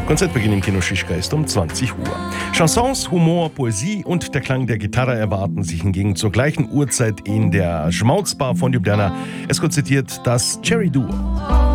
Konzertbeginn im Kino Schischka ist um 20 Uhr. Chansons, Humor, Poesie und der Klang der Gitarre erwarten sich hingegen zur gleichen Uhrzeit in der Schmauzbar von Ljubljana. Es konzertiert das Cherry Duo.